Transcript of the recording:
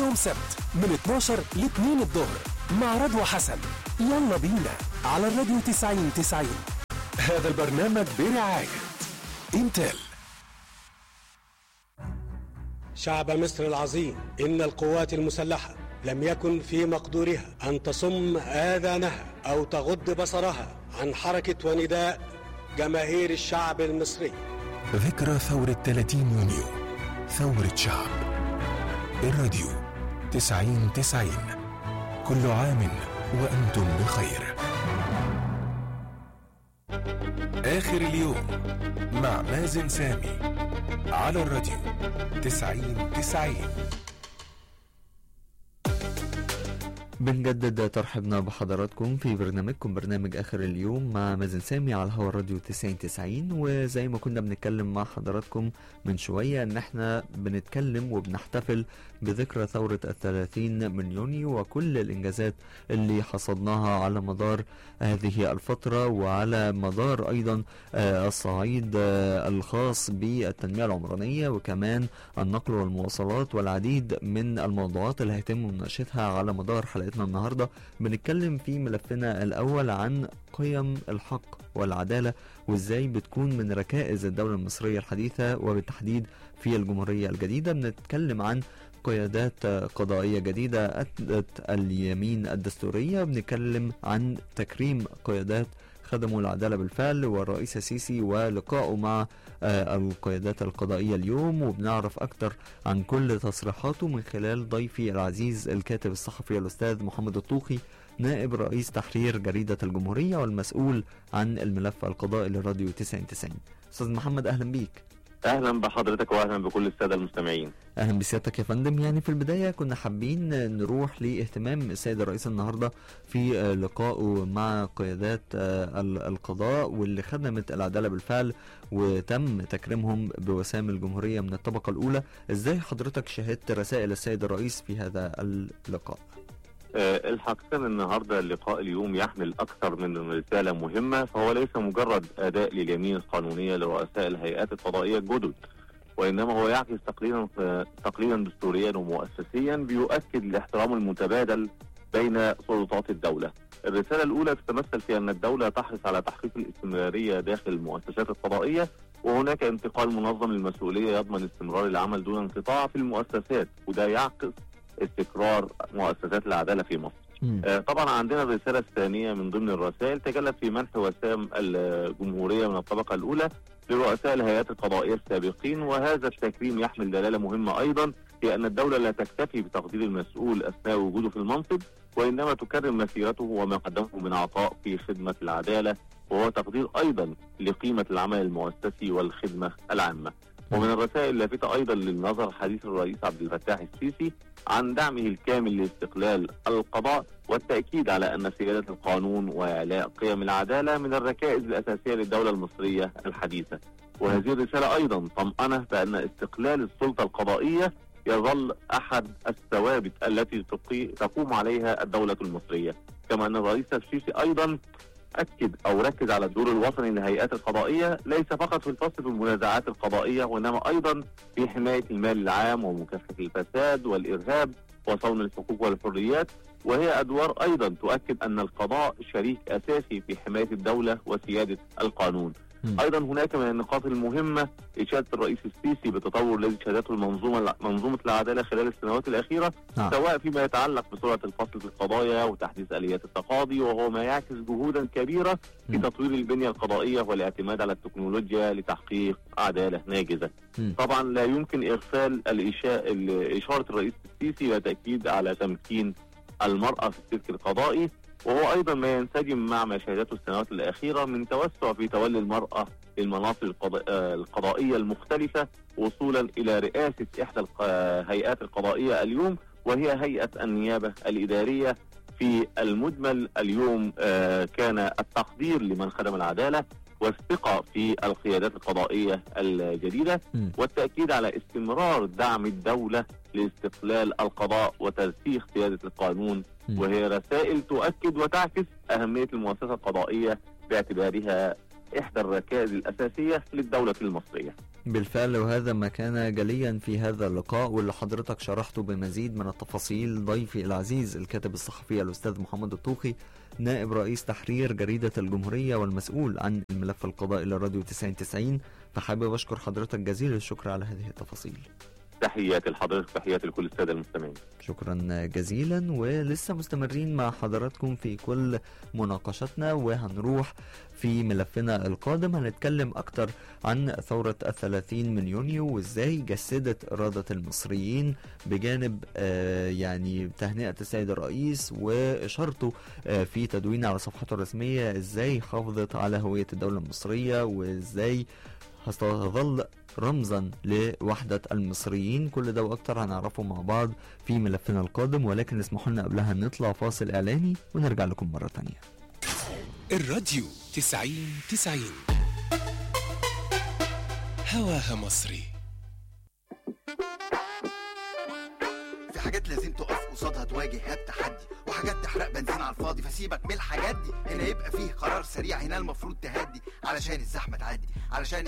يوم سبت من 12 ل 2 الظهر مع رضوى حسن. يلا بينا على الراديو 90-90. هذا البرنامج برعاية انتل. شعب مصر العظيم، إن القوات المسلحة لم يكن في مقدورها أن تصم آذانها أو تغض بصرها عن حركة ونداء جماهير الشعب المصري. ذكرى ثورة 30 يونيو، ثورة شعب. الراديو 90-90. كل عام وأنتم بخير. آخر اليوم مع مازن سامي على الراديو 90-90. بنجدد ترحيبنا بحضراتكم في برنامجكم برنامج آخر اليوم مع مازن سامي على هوا الراديو 90-90. وزي ما كنا بنتكلم مع حضراتكم من شوية ان احنا بنتكلم وبنحتفل بذكرى ثورة 30 من يونيو وكل الانجازات اللي حصدناها على مدار هذه الفترة وعلى مدار ايضا الصعيد الخاص بالتنمية العمرانية وكمان النقل والمواصلات والعديد من الموضوعات اللي هيتم مناقشتها على مدار حلقتنا النهاردة. بنتكلم في ملفنا الأول عن قيم الحق والعدالة وإزاي بتكون من ركائز الدولة المصرية الحديثة وبالتحديد في الجمهورية الجديدة. بنتكلم عن قيادات قضائية جديدة أدت اليمين الدستورية. بنتكلم عن تكريم قيادات خدموا العدالة بالفعل والرئيس السيسي ولقائه مع القيادات القضائية اليوم، وبنعرف أكتر عن كل تصريحاته من خلال ضيفي العزيز الكاتب الصحفي الأستاذ محمد الطوخي نائب رئيس تحرير جريدة الجمهورية والمسؤول عن الملف القضائي للراديو 90-90. أستاذ محمد أهلا بيك. اهلا بحضرتك واهلا بكل الساده المستمعين. اهلا بسيادتك يا فندم. يعني في البدايه كنا حابين نروح لاهتمام السيد الرئيس النهارده في لقائه مع قيادات القضاء واللي خدمت العداله بالفعل وتم تكريمهم بوسام الجمهوريه من الطبقه الاولى. ازاي حضرتك شاهدت رسائل السيد الرئيس في هذا اللقاء؟ الحقيقة ان النهارده اللقاء اليوم يحمل اكثر من رسالة مهمة، فهو ليس مجرد اداء لليمين القانونية لرؤساء الهيئات القضائية الجدد، وانما هو يعكس تقليدا دستوريا ومؤسسيا بيؤكد الاحترام المتبادل بين سلطات الدولة. الرسالة الاولى تتمثل في ان الدولة تحرص على تحقيق الاستمرارية داخل المؤسسات القضائية، وهناك انتقال منظم للمسؤولية يضمن استمرار العمل دون انقطاع في المؤسسات، وده يعكس استقرار مؤسسات العدالة في مصر. طبعا عندنا الرسالة الثانية من ضمن الرسائل تجلت في منح وسام الجمهورية من الطبقة الأولى لرؤساء الهيئات القضائية السابقين، وهذا التكريم يحمل دلالة مهمة أيضا في أن الدولة لا تكتفي بتقدير المسؤول أثناء وجوده في المنصب، وإنما تكرم مسيرته وما قدمه من عطاء في خدمة العدالة، وهو تقدير أيضا لقيمة العمل المؤسسي والخدمة العامة. ومن الرسائل اللافتة أيضا للنظر حديث الرئيس عبد الفتاح السيسي عن دعمه الكامل لاستقلال القضاء والتأكيد على أن سيادة القانون وإعلاء قيم العدالة من الركائز الأساسية للدولة المصرية الحديثة. وهذه الرسالة أيضا طمأنة بأن استقلال السلطة القضائية يظل أحد الثوابت التي تقوم عليها الدولة المصرية، كما أن الرئيس السيسي أيضا أكد أو ركز على الدور الوطني للهيئات القضائية ليس فقط في الفصل في المنازعات القضائية، وإنما أيضا في حماية المال العام ومكافحة الفساد والإرهاب وصون الحقوق والحريات، وهي أدوار أيضا تؤكد أن القضاء شريك أساسي في حماية الدولة وسيادة القانون. أيضا هناك من النقاط المهمة إشادة الرئيس السيسي بالتطور الذي شهدته منظومة العدالة خلال السنوات الأخيرة، سواء فيما يتعلق بسرعة الفصل في القضايا وتحديث آليات التقاضي، وهو ما يعكس جهودا كبيرة في تطوير البنية القضائية والاعتماد على التكنولوجيا لتحقيق عدالة ناجزة. طبعا لا يمكن إغفال إشارة الرئيس السيسي وتأكيد على تمكين المرأة في السلك القضائي، وهو أيضا ما ينسجم مع ما شهدته السنوات الأخيرة من توسع في تولي المرأة للمناصب القضائية المختلفة وصولا إلى رئاسة إحدى الهيئات القضائية اليوم، وهي هيئة النيابة الإدارية. في المجمل اليوم كان التقدير لمن خدم العدالة والثقة في القيادات القضائية الجديدة والتأكيد على استمرار دعم الدولة لاستقلال القضاء وترسيخ سيادة القانون، وهي رسائل تؤكد وتعكس أهمية المؤسسة القضائية باعتبارها إحدى الركائز الأساسية للدولة المصرية. بالفعل، وهذا ما كان جليا في هذا اللقاء واللي حضرتك شرحته بمزيد من التفاصيل. ضيفي العزيز الكاتب الصحفي الأستاذ محمد الطوخي، نائب رئيس تحرير جريدة الجمهورية والمسؤول عن الملف القضائي للراديو 9090. فحابب أشكر حضرتك جزيل الشكر على هذه التفاصيل. تحياتي لحضرتك، تحياتي لكل السادة المستمعين. شكرا جزيلا، ولسه مستمرين مع حضراتكم في كل مناقشتنا، وهنروح في ملفنا القادم هنتكلم أكتر عن ثورة 30 من يونيو وإزاي جسدت إرادة المصريين، بجانب يعني تهنئة السيد الرئيس وإشارته في تدوين على صفحته الرسمية إزاي حافظت على هوية الدولة المصرية وإزاي هتظل رمزا لوحدة المصريين. كل ده وأكتر هنعرفه مع بعض في ملفنا القادم، ولكن اسمحوا لنا قبلها نطلع فاصل إعلاني ونرجع لكم مرة تانية. الراديو 9090 هواها مصري. في حاجات لازم تقف قصادها تواجه التحدي، وحاجات تحرق بنزين على الفاضي، فسيبك من الحاجات دي. هنا يبقى فيه قرار سريع، هنا المفروض تهدي علشان الزحمة تعدي، علشان